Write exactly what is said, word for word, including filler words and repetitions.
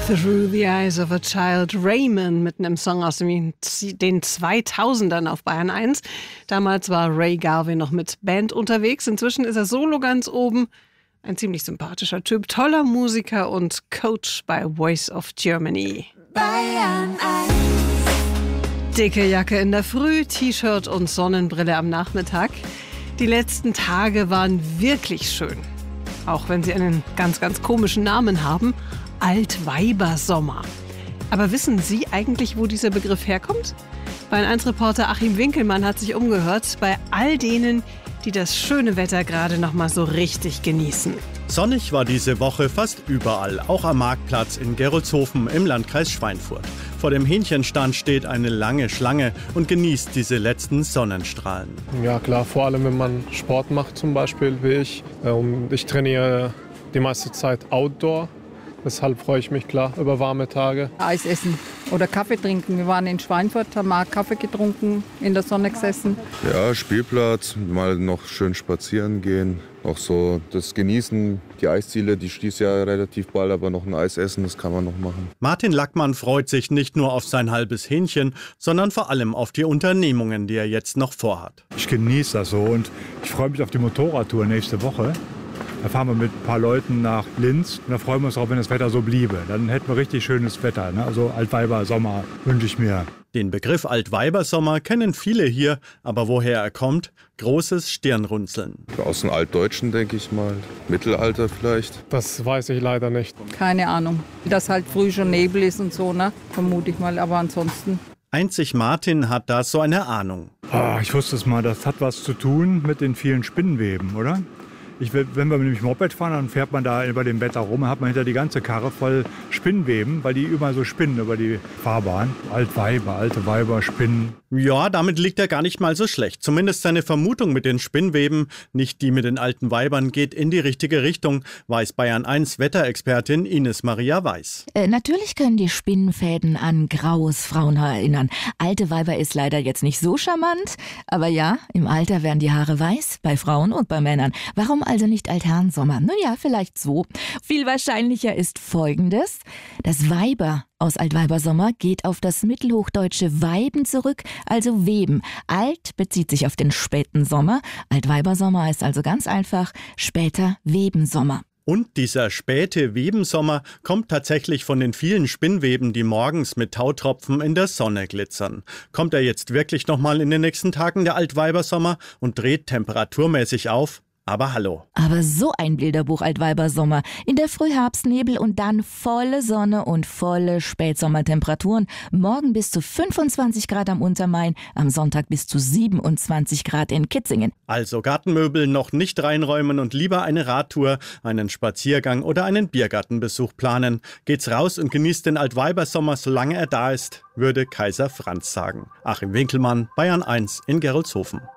Through the Eyes of a Child, Raymond mit einem Song aus den zweitausendern auf Bayern eins. Damals war Ray Garvey noch mit Band unterwegs. Inzwischen ist er solo ganz oben. Ein ziemlich sympathischer Typ, toller Musiker und Coach bei Voice of Germany. Bayern eins. Dicke Jacke in der Früh, T-Shirt und Sonnenbrille am Nachmittag. Die letzten Tage waren wirklich schön. Auch wenn sie einen ganz, ganz komischen Namen haben. Altweibersommer. Aber wissen Sie eigentlich, wo dieser Begriff herkommt? Bayern eins Reporter Achim Winkelmann hat sich umgehört bei all denen, die das schöne Wetter gerade noch mal so richtig genießen. Sonnig war diese Woche fast überall, auch am Marktplatz in Gerolzhofen im Landkreis Schweinfurt. Vor dem Hähnchenstand steht eine lange Schlange und genießt diese letzten Sonnenstrahlen. Ja klar, vor allem wenn man Sport macht zum Beispiel, wie ich. Ich trainiere die meiste Zeit Outdoor. Deshalb freue ich mich klar über warme Tage. Eis essen oder Kaffee trinken. Wir waren in Schweinfurt, haben mal Kaffee getrunken, in der Sonne gesessen. Ja, Spielplatz, mal noch schön spazieren gehen. Auch so das Genießen, die Eisziele, die schließt ja relativ bald, aber noch ein Eis essen, das kann man noch machen. Martin Lackmann freut sich nicht nur auf sein halbes Hähnchen, sondern vor allem auf die Unternehmungen, die er jetzt noch vorhat. Ich genieße das so und ich freue mich auf die Motorradtour nächste Woche. Da fahren wir mit ein paar Leuten nach Linz und da freuen wir uns auch, wenn das Wetter so bliebe. Dann hätten wir richtig schönes Wetter, ne? Also Altweibersommer wünsche ich mir. Den Begriff Altweibersommer kennen viele hier, aber woher er kommt? Großes Stirnrunzeln. Aus dem Altdeutschen, denke ich mal. Mittelalter vielleicht. Das weiß ich leider nicht. Keine Ahnung. Dass halt früh schon Nebel ist und so, ne? Vermute ich mal, aber ansonsten. Einzig Martin hat da so eine Ahnung. Oh, ich wusste es mal, das hat was zu tun mit den vielen Spinnenweben, oder? Ich, wenn wir nämlich Moped fahren, dann fährt man da über dem Wetter rum, hat man hinter die ganze Karre voll Spinnweben, weil die überall so spinnen über die Fahrbahn. Altweiber, alte Weiber, Spinnen. Ja, damit liegt er gar nicht mal so schlecht. Zumindest seine Vermutung mit den Spinnweben, nicht die mit den alten Weibern, geht in die richtige Richtung, weiß Bayern eins Wetterexpertin Ines Maria Weiß. Äh, natürlich können die Spinnenfäden an graues Frauenhaar erinnern. Alte Weiber ist leider jetzt nicht so charmant, aber ja, im Alter werden die Haare weiß, bei Frauen und bei Männern. Warum also nicht Altherrensommer? Nun ja, vielleicht so. Viel wahrscheinlicher ist Folgendes. Das Weiber aus Altweibersommer geht auf das mittelhochdeutsche Weiben zurück, also Weben. Alt bezieht sich auf den späten Sommer. Altweibersommer ist also ganz einfach später Webensommer. Und dieser späte Webensommer kommt tatsächlich von den vielen Spinnweben, die morgens mit Tautropfen in der Sonne glitzern. Kommt er jetzt wirklich nochmal in den nächsten Tagen, der Altweibersommer, und dreht temperaturmäßig auf? Aber hallo. Aber so ein Bilderbuch Altweibersommer. In der Frühherbstnebel und dann volle Sonne und volle Spätsommertemperaturen. Morgen bis zu fünfundzwanzig Grad am Untermain, am Sonntag bis zu siebenundzwanzig Grad in Kitzingen. Also Gartenmöbel noch nicht reinräumen und lieber eine Radtour, einen Spaziergang oder einen Biergartenbesuch planen. Geht's raus und genießt den Altweibersommer, solange er da ist, würde Kaiser Franz sagen. Achim Winkelmann, Bayern eins in Gerolzhofen.